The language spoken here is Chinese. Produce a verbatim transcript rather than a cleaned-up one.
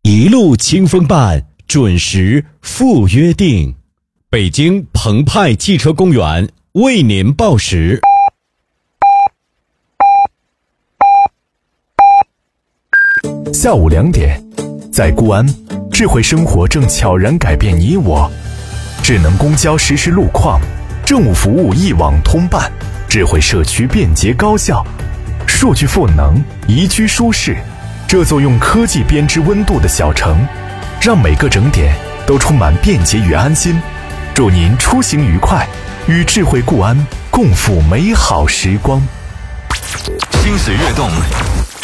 一路清风伴，准时赴约定。北京澎湃汽车公园为您报时。 下午两点，在固安，智慧生活正悄然改变你我。智能公交实时路况，政务服务一网通办，智慧社区便捷高效，数据赋能，宜居舒适。这座用科技编织温度的小城，让每个整点都充满便捷与安心。祝您出行愉快，与智慧固安共赴美好时光。 心随悦动，